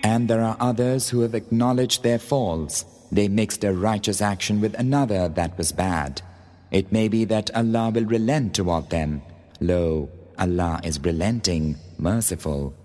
And there are others who have acknowledged their faults. They mixed a righteous action with another that was bad. It may be that Allah will relent toward them. Lo, Allah is relenting, merciful.